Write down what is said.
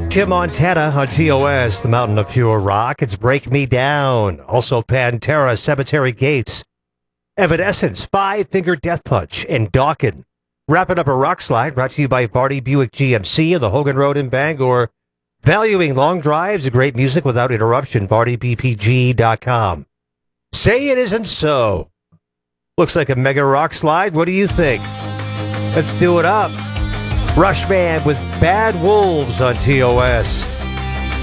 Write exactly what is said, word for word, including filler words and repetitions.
Tim Montana on T O S, the Mountain of Pure Rock. It's Break Me Down. Also Pantera, Cemetery Gates. Evanescence, Five Finger Death Punch, and Dawkins. Wrapping up a rock slide brought to you by Vardy Buick G M C on the Hogan Road in Bangor. Valuing long drives and great music without interruption, vardy b p g dot com. Say it isn't so. Looks like a mega rock slide. What do you think? Let's do it up. Rush Band with Bad Wolves on T O S.